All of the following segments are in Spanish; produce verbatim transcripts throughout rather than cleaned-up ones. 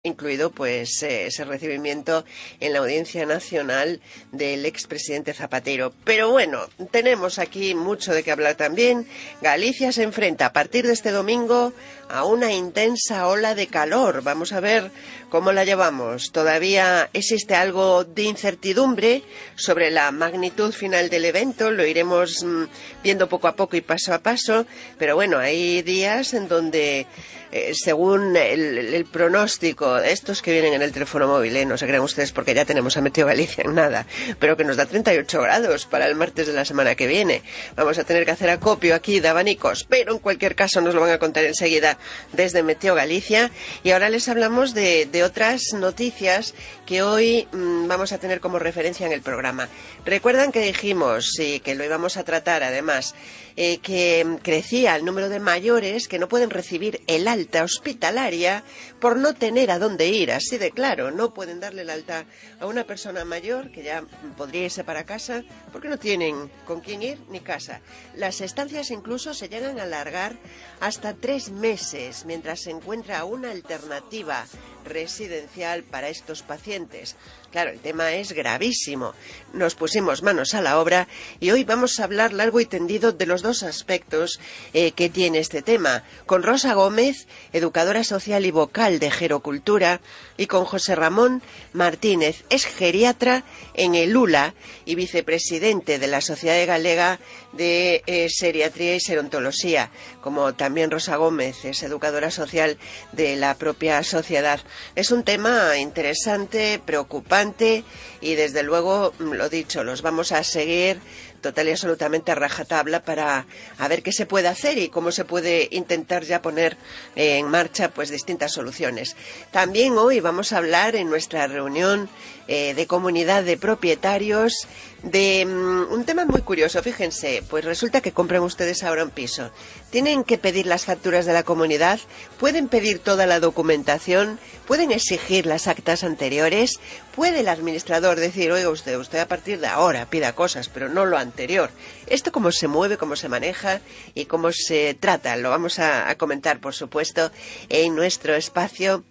incluido pues eh, ese recibimiento en la Audiencia Nacional del expresidente Zapatero. Pero bueno, tenemos aquí mucho de qué hablar también. Galicia se enfrenta a partir de este domingo a una intensa ola de calor. Vamos a ver cómo la llevamos. Todavía existe algo de incertidumbre sobre la magnitud final del evento. Lo iremos mmm, viendo poco a poco y paso a paso. Pero bueno, hay días en donde Eh, según el, el pronóstico, estos que vienen en el teléfono móvil, eh, no se crean ustedes porque ya tenemos a Meteo Galicia en nada, pero que nos da treinta y ocho grados para el martes de la semana que viene. Vamos a tener que hacer acopio aquí de abanicos, pero en cualquier caso nos lo van a contar enseguida desde Meteo Galicia. Y ahora les hablamos de, de otras noticias que hoy mmm, vamos a tener como referencia en el programa. Recuerdan que dijimos, y que lo íbamos a tratar además, eh, que crecía el número de mayores que no pueden recibir el alta hospitalaria por no tener a dónde ir, así de claro. No pueden darle el alta a una persona mayor que ya podría irse para casa porque no tienen con quién ir ni casa. Las estancias incluso se llegan a alargar hasta tres meses mientras se encuentra una alternativa residencial para estos pacientes. Claro, el tema es gravísimo. Nos pusimos manos a la obra y hoy vamos a hablar largo y tendido de los dos aspectos eh, que tiene este tema, con Rosa Gómez, educadora social y vocal de Gerocultura, y con José Ramón Martínez, es geriatra en el U L A y vicepresidente de la Sociedad Galega de eh, Seriatría y Serontología, como también Rosa Gómez es educadora social de la propia sociedad. Es un tema interesante, preocupante y desde luego, lo dicho, los vamos a seguir total y absolutamente a rajatabla para a ver qué se puede hacer y cómo se puede intentar ya poner eh, en marcha pues distintas soluciones. También hoy vamos a hablar en nuestra reunión eh, de comunidad de propietarios de um, un tema muy curioso. Fíjense, pues resulta que compran ustedes ahora un piso. Tienen que pedir las facturas de la comunidad, pueden pedir toda la documentación, pueden exigir las actas anteriores, puede el administrador decir, oiga usted, usted a partir de ahora pida cosas, pero no lo anterior. Esto cómo se mueve, cómo se maneja y cómo se trata, lo vamos a, a comentar, por supuesto, en nuestro espacio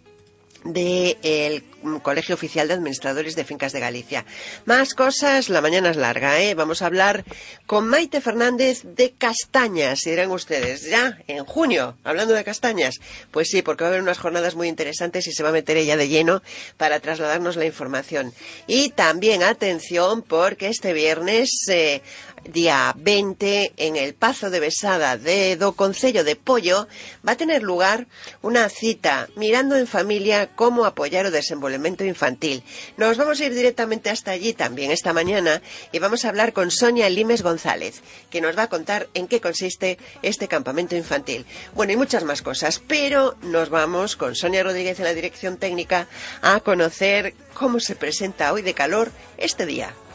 del Colegio Oficial de Administradores de Fincas de Galicia. Más cosas, la mañana es larga, ¿eh? Vamos a hablar con Maite Fernández de castañas, y dirán ustedes, ¿ya? ¿En junio? ¿Hablando de castañas? Pues sí, porque va a haber unas jornadas muy interesantes y se va a meter ella de lleno para trasladarnos la información. Y también, atención, porque este viernes, eh, día veinte, en el Pazo de Besada de do Concello de Pollo, va a tener lugar una cita mirando en familia cómo apoyar o desenvolvemento infantil. Nos vamos a ir directamente hasta allí también esta mañana y vamos a hablar con Sonia Limes González, que nos va a contar en qué consiste este campamento infantil. Bueno, y muchas más cosas, pero nos vamos con Sonia Rodríguez en la dirección técnica a conocer cómo se presenta hoy de calor este día.